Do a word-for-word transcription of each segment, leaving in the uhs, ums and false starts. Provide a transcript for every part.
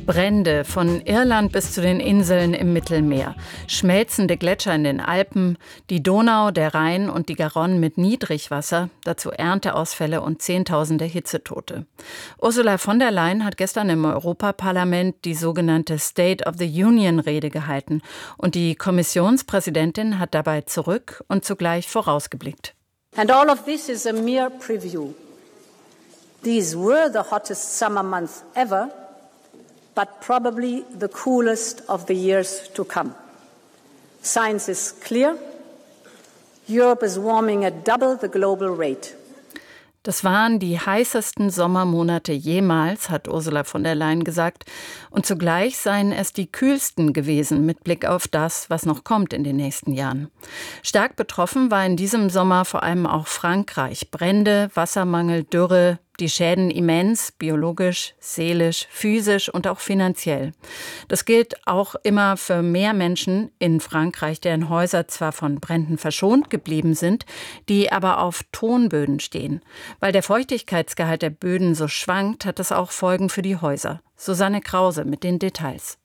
Brände von Irland bis zu den Inseln im Mittelmeer, schmelzende Gletscher in den Alpen, die Donau, der Rhein und die Garonne mit Niedrigwasser, dazu Ernteausfälle und Zehntausende Hitzetote. Ursula von der Leyen hat gestern im Europaparlament die sogenannte State of the Union-Rede gehalten und die Kommissionspräsidentin hat dabei zurück und zugleich vorausgeblickt. And all of this is a mere preview. These were the hottest summer months ever, but probably the coolest of the years to come. Science is clear. Europe is warming at double the global rate. Das waren die heißesten Sommermonate jemals, hat Ursula von der Leyen gesagt. Und zugleich seien es die kühlsten gewesen mit Blick auf das, was noch kommt in den nächsten Jahren. Stark betroffen war in diesem Sommer vor allem auch Frankreich. Brände, Wassermangel, Dürre, die Schäden immens, biologisch, seelisch, physisch und auch finanziell. Das gilt auch immer für mehr Menschen in Frankreich, deren Häuser zwar von Bränden verschont geblieben sind, die aber auf Tonböden stehen. Weil der Feuchtigkeitsgehalt der Böden so schwankt, hat das auch Folgen für die Häuser. Susanne Krause mit den Details.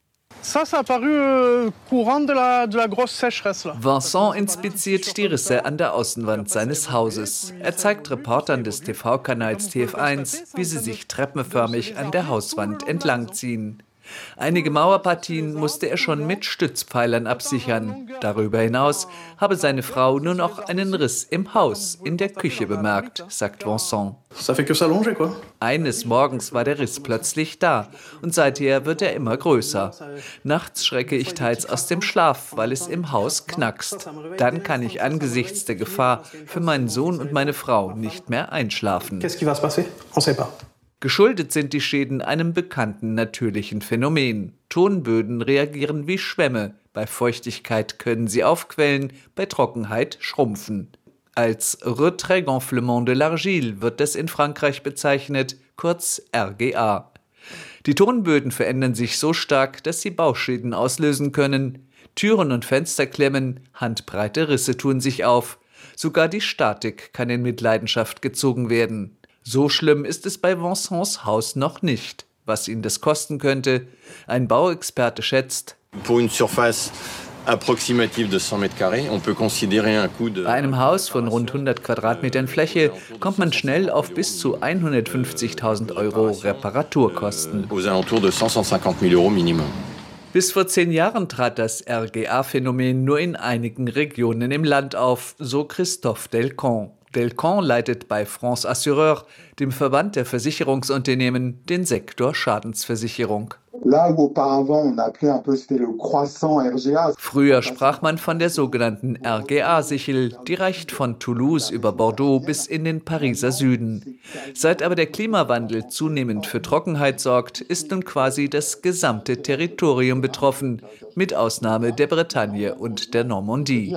Vincent inspiziert die Risse an der Außenwand seines Hauses. Er zeigt Reportern des T V-Kanals T F eins, wie sie sich treppenförmig an der Hauswand entlangziehen. Einige Mauerpartien musste er schon mit Stützpfeilern absichern. Darüber hinaus habe seine Frau nur noch einen Riss im Haus, in der Küche bemerkt, sagt Vincent. Eines Morgens war der Riss plötzlich da und seither wird er immer größer. Nachts schrecke ich teils aus dem Schlaf, weil es im Haus knackst. Dann kann ich angesichts der Gefahr für meinen Sohn und meine Frau nicht mehr einschlafen. Geschuldet sind die Schäden einem bekannten natürlichen Phänomen. Tonböden reagieren wie Schwämme. Bei Feuchtigkeit können sie aufquellen, bei Trockenheit schrumpfen. Als Retrait-Gonflement de l'Argile wird das in Frankreich bezeichnet, kurz R G A. Die Tonböden verändern sich so stark, dass sie Bauschäden auslösen können. Türen und Fenster klemmen, handbreite Risse tun sich auf. Sogar die Statik kann in Mitleidenschaft gezogen werden. So schlimm ist es bei Vincents Haus noch nicht. Was ihn das kosten könnte, ein Bauexperte schätzt, bei einem Haus von rund hundert Quadratmetern Fläche kommt man schnell auf bis zu hundertfünfzigtausend Euro Reparaturkosten. Bis vor zehn Jahren trat das R G A-Phänomen nur in einigen Regionen im Land auf, so Christophe Delcon. Delcon leitet bei France Assureur, dem Verband der Versicherungsunternehmen, den Sektor Schadensversicherung. Früher sprach man von der sogenannten R G A-Sichel, die reicht von Toulouse über Bordeaux bis in den Pariser Süden. Seit aber der Klimawandel zunehmend für Trockenheit sorgt, ist nun quasi das gesamte Territorium betroffen, mit Ausnahme der Bretagne und der Normandie.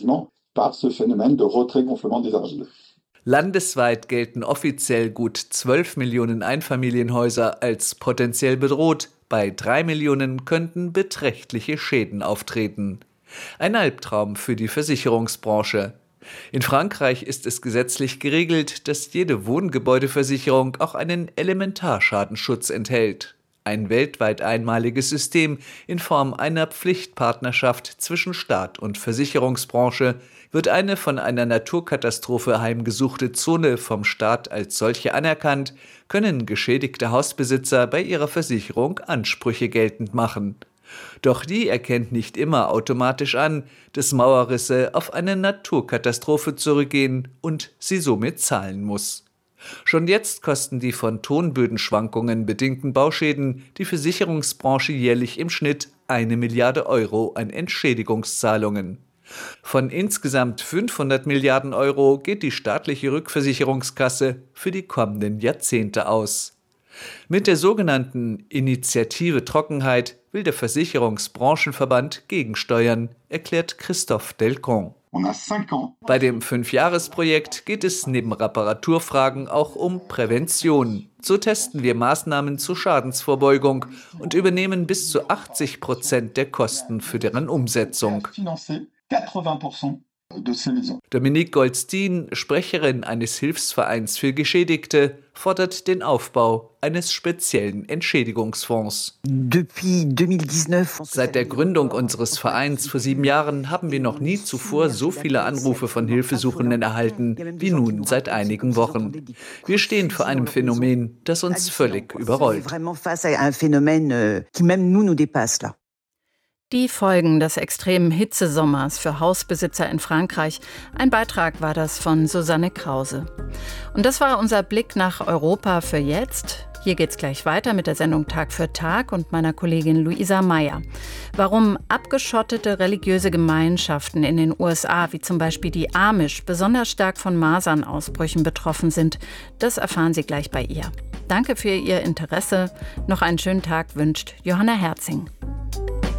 Landesweit gelten offiziell gut zwölf Millionen Einfamilienhäuser als potenziell bedroht. Bei drei Millionen könnten beträchtliche Schäden auftreten. Ein Albtraum für die Versicherungsbranche. In Frankreich ist es gesetzlich geregelt, dass jede Wohngebäudeversicherung auch einen Elementarschadenschutz enthält. Ein weltweit einmaliges System in Form einer Pflichtpartnerschaft zwischen Staat und Versicherungsbranche. Wird eine von einer Naturkatastrophe heimgesuchte Zone vom Staat als solche anerkannt, können geschädigte Hausbesitzer bei ihrer Versicherung Ansprüche geltend machen. Doch die erkennt nicht immer automatisch an, dass Mauerrisse auf eine Naturkatastrophe zurückgehen und sie somit zahlen muss. Schon jetzt kosten die von Tonbödenschwankungen bedingten Bauschäden die Versicherungsbranche jährlich im Schnitt eine Milliarde Euro an Entschädigungszahlungen. Von insgesamt fünfhundert Milliarden Euro geht die staatliche Rückversicherungskasse für die kommenden Jahrzehnte aus. Mit der sogenannten Initiative Trockenheit will der Versicherungsbranchenverband gegensteuern, erklärt Christophe Delcon. Bei dem Fünfjahresprojekt geht es neben Reparaturfragen auch um Prävention. So testen wir Maßnahmen zur Schadensvorbeugung und übernehmen bis zu achtzig Prozent der Kosten für deren Umsetzung. Dominique Goldstein, Sprecherin eines Hilfsvereins für Geschädigte, fordert den Aufbau eines speziellen Entschädigungsfonds. Seit der Gründung unseres Vereins vor sieben Jahren haben wir noch nie zuvor so viele Anrufe von Hilfesuchenden erhalten wie nun seit einigen Wochen. Wir stehen vor einem Phänomen, das uns völlig überrollt. Die Folgen des extremen Hitzesommers für Hausbesitzer in Frankreich. Ein Beitrag war das von Susanne Krause. Und das war unser Blick nach Europa für jetzt. Hier geht's gleich weiter mit der Sendung Tag für Tag und meiner Kollegin Luisa Meyer. Warum abgeschottete religiöse Gemeinschaften in den U S A, wie zum Beispiel die Amish, besonders stark von Masernausbrüchen betroffen sind, das erfahren Sie gleich bei ihr. Danke für Ihr Interesse. Noch einen schönen Tag wünscht Johanna Herzing.